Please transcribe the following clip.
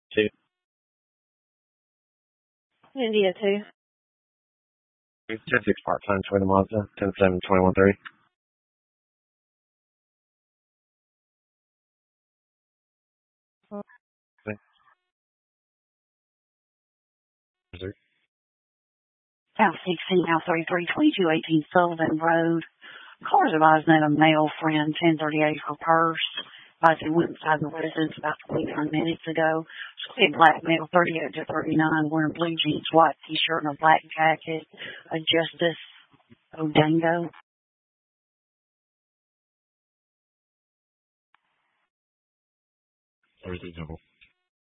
2. India 2. 10-6 part-time, Toyota Mazda, 10-7, 21-30. South 16, now 33, 2218 Sullivan Road. Cars advising that a male friend, 1038 for purse. Advising went inside the residence about 25 minutes ago. A black male, 38 to 39, wearing blue jeans, white t-shirt, and a black jacket. A Justice Odango. 33 Temple.